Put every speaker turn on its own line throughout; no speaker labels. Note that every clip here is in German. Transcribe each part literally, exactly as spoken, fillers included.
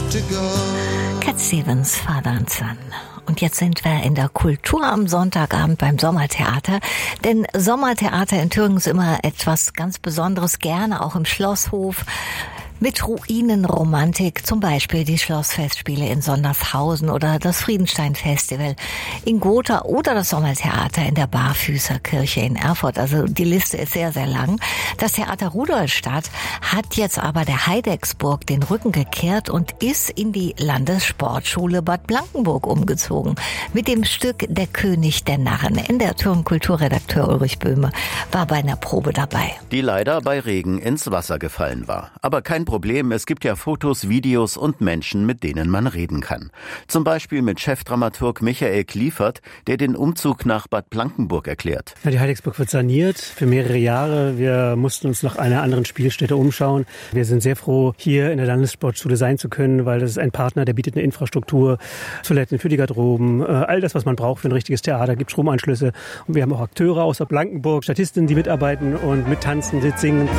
to go.
Cat Stevens, Father and Son. Und jetzt sind wir in der Kultur am Sonntagabend beim Sommertheater. Denn Sommertheater in Thüringen ist immer etwas ganz Besonderes, gerne auch im Schlosshof. Mit Ruinenromantik, zum Beispiel die Schlossfestspiele in Sondershausen oder das Friedenstein-Festival in Gotha oder das Sommertheater in der Barfüßerkirche in Erfurt. Also die Liste ist sehr, sehr lang. Das Theater Rudolstadt hat jetzt aber der Heidecksburg den Rücken gekehrt und ist in die Landessportschule Bad Blankenburg umgezogen. Mit dem Stück Der König der Narren. In der Thüringen Kulturredakteur Ulrich Böhme war bei einer Probe dabei.
Die leider bei Regen ins Wasser gefallen war. Aber kein Problem, es gibt ja Fotos, Videos und Menschen, mit denen man reden kann. Zum Beispiel mit Chefdramaturg Michael Kliefert, der den Umzug nach Bad Blankenburg erklärt.
Ja, die Heidecksburg wird saniert für mehrere Jahre. Wir mussten uns nach einer anderen Spielstätte umschauen. Wir sind sehr froh, hier in der Landessportschule sein zu können, weil das ist ein Partner, der bietet eine Infrastruktur, Toiletten für die Garderoben, all das, was man braucht für ein richtiges Theater, gibt Stromanschlüsse. Und wir haben auch Akteure aus Bad Blankenburg, Statistinnen, die mitarbeiten und mittanzen, singen.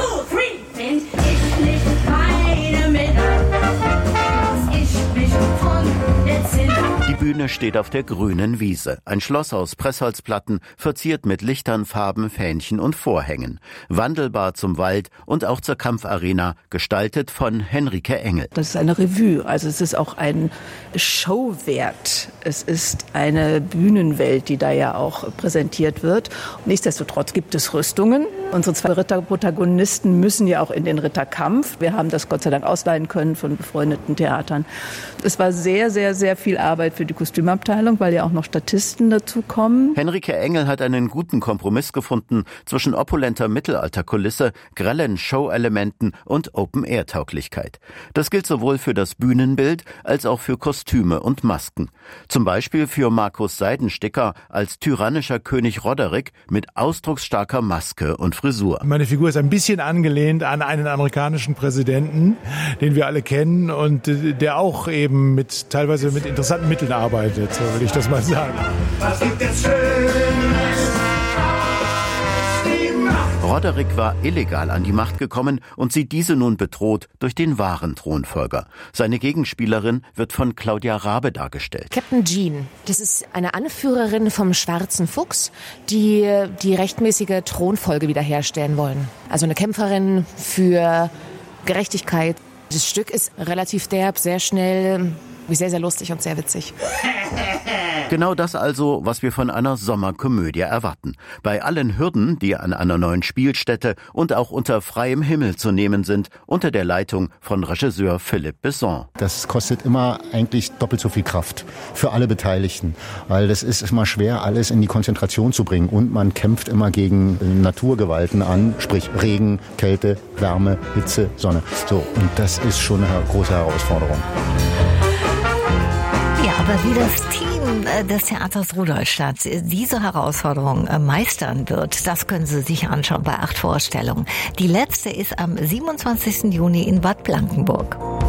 Die Bühne steht auf der grünen Wiese. Ein Schloss aus Pressholzplatten, verziert mit Lichtern, Farben, Fähnchen und Vorhängen. Wandelbar zum Wald und auch zur Kampfarena, gestaltet von Henrike Engel.
Das ist eine Revue, also es ist auch ein Showwert. Es ist eine Bühnenwelt, die da ja auch präsentiert wird. Nichtsdestotrotz gibt es Rüstungen. Unsere zwei Ritterprotagonisten müssen ja auch in den Ritterkampf. Wir haben das Gott sei Dank ausleihen können von befreundeten Theatern. Es war sehr, sehr, sehr viel Arbeit für die Kostümabteilung, weil ja auch noch Statisten dazu kommen.
Henrike Engel hat einen guten Kompromiss gefunden zwischen opulenter Mittelalterkulisse, grellen Show-Elementen und Open-Air-Tauglichkeit. Das gilt sowohl für das Bühnenbild als auch für Kostüme und Masken. Zum Beispiel für Markus Seidensticker als tyrannischer König Roderick mit ausdrucksstarker Maske und Frisur.
Meine Figur ist ein bisschen angelehnt an einen amerikanischen Präsidenten, den wir alle kennen und der auch eben mit teilweise mit interessanten Mitteln arbeitet, so will ich das mal sagen.
Was gibt es Schönes?
Roderick war illegal an die Macht gekommen und sieht diese nun bedroht durch den wahren Thronfolger. Seine Gegenspielerin wird von Claudia Rabe dargestellt.
Captain Jean, das ist eine Anführerin vom Schwarzen Fuchs, die die rechtmäßige Thronfolge wiederherstellen wollen. Also eine Kämpferin für Gerechtigkeit. Das Stück ist relativ derb, sehr schnell, sehr, sehr lustig und sehr witzig.
Genau das also, was wir von einer Sommerkomödie erwarten. Bei allen Hürden, die an einer neuen Spielstätte und auch unter freiem Himmel zu nehmen sind, unter der Leitung von Regisseur Philippe Besson.
Das kostet immer eigentlich doppelt so viel Kraft für alle Beteiligten, weil das ist immer schwer, alles in die Konzentration zu bringen und man kämpft immer gegen Naturgewalten an, sprich Regen, Kälte, Wärme, Hitze, Sonne. So, und das ist schon eine große Herausforderung.
Ja, aber wie das Team des Theaters Rudolstadt diese Herausforderung meistern wird, das können Sie sich anschauen bei acht Vorstellungen. Die letzte ist am siebenundzwanzigsten Juni in Bad Blankenburg.